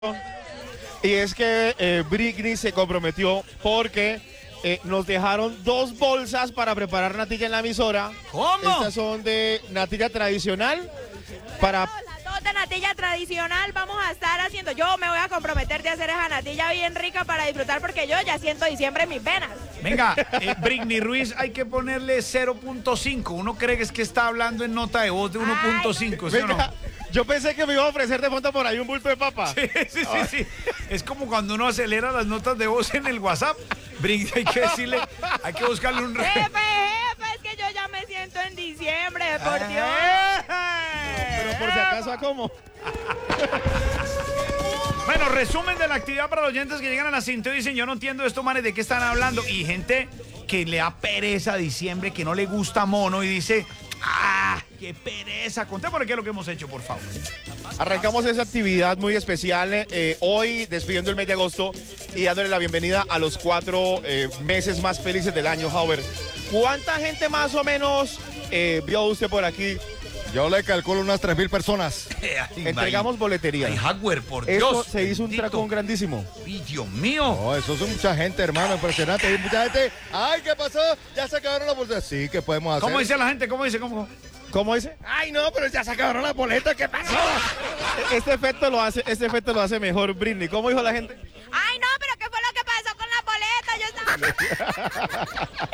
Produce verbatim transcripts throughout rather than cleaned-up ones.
Y es que eh, Britney se comprometió porque eh, nos dejaron dos bolsas para preparar natilla en la emisora. ¿Cómo? Estas son de natilla tradicional para... Las dos de natilla tradicional vamos a estar haciendo. Yo me voy a comprometer de hacer esa natilla bien rica para disfrutar porque yo ya siento diciembre en mis venas. Venga, eh, Britney Ruiz, hay que ponerle cero punto cinco. Uno cree que es que está hablando en nota de voz de uno punto cinco, ¿sí o no? Venga, yo pensé que me iba a ofrecer de pronto por ahí un bulto de papa. Sí, sí, sí, sí. Es como cuando uno acelera las notas de voz en el WhatsApp. Britney, hay que decirle, hay que buscarle un... Jefe, jefe, es que yo ya me siento en diciembre, por Dios. Pero por si acaso, ¿a cómo? Bueno, resumen de la actividad para los oyentes que llegan a la cinta y dicen, yo no entiendo esto, manes, ¿de qué están hablando? Y gente que le da pereza a diciembre, que no le gusta mono y dice, ¡ah, qué pereza! Contémosle qué es lo que hemos hecho, por favor. Arrancamos esa actividad muy especial eh, hoy, despidiendo el mes de agosto y dándole la bienvenida a los cuatro eh, meses más felices del año, Howard. ¿Cuánta gente más o menos eh, vio usted por aquí? Yo le calculo unas tres mil personas. Entregamos boletería. Hay hardware, por Esto Dios. se hizo un bendito. tracón grandísimo. Ay, Dios mío. No, eso es mucha gente, hermano, impresionante. Hay mucha gente. ¡Ay, qué pasó! Ya se acabaron las bolsas. Sí, ¿qué podemos hacer? ¿Cómo dice la gente? ¿Cómo dice? ¿Cómo? ¿Cómo dice? ¡Ay, no, pero ya se acabaron las boletas! ¿Qué pasó? Este efecto lo hace, este efecto lo hace mejor Britney. ¿Cómo dijo la gente? Ay, no, pero ¿qué fue lo que pasó con la boleta? Yo estaba...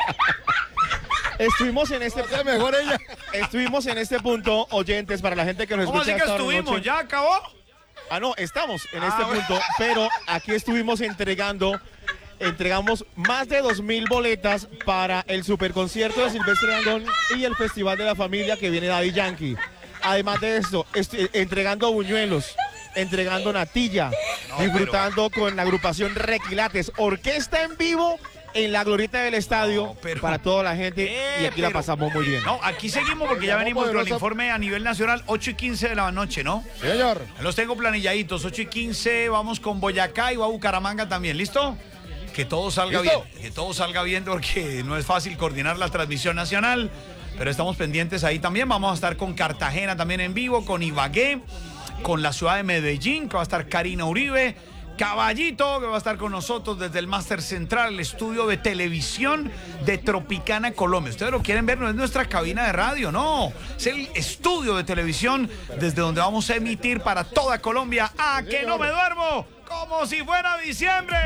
Estuvimos en este Hace mejor ella. Estuvimos en este punto, oyentes, para la gente que nos ¿Cómo escucha así que hasta ahora estuvimos? noche. ¿Ya acabó? Ah, no, estamos en Ah, este bueno. punto, pero aquí estuvimos entregando, entregamos más de dos mil boletas para el superconcierto de Silvestre Dangond y el Festival de la Familia que viene Daddy Yankee. Además de esto, estoy entregando buñuelos, entregando natilla, No, disfrutando con la agrupación Requilates, orquesta en vivo en la glorieta del estadio No, pero- para toda la gente Eh, y aquí la pero- pasamos muy bien. No, aquí seguimos porque ya Vamos venimos con el poderosa. informe a nivel nacional, ocho y quince de la noche, ¿no? Señor. Los tengo planilladitos, ocho y quince, vamos con Boyacá y va a Bucaramanga también, ¿listo? Que todo salga ¿Listo? bien, que todo salga bien porque no es fácil coordinar la transmisión nacional, pero estamos pendientes ahí también. Vamos a estar con Cartagena también en vivo, con Ibagué, con la ciudad de Medellín, que va a estar Karina Uribe, Caballito, que va a estar con nosotros desde el Máster Central, el estudio de televisión de Tropicana Colombia. Ustedes lo quieren ver, no es nuestra cabina de radio, no. Es el estudio de televisión desde donde vamos a emitir para toda Colombia. ¡A que no me duermo! Como si fuera diciembre.